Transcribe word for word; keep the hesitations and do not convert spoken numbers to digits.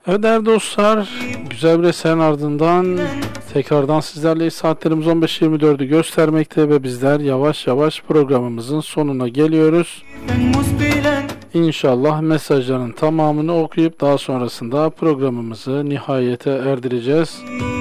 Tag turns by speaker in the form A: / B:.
A: Evet değerli dostlar, güzel bir eserin ardından tekrardan sizlerle saatlerimiz on beş yirmi dördü göstermekte ve bizler yavaş yavaş programımızın sonuna geliyoruz. İnşallah mesajların tamamını okuyup daha sonrasında programımızı nihayete erdireceğiz.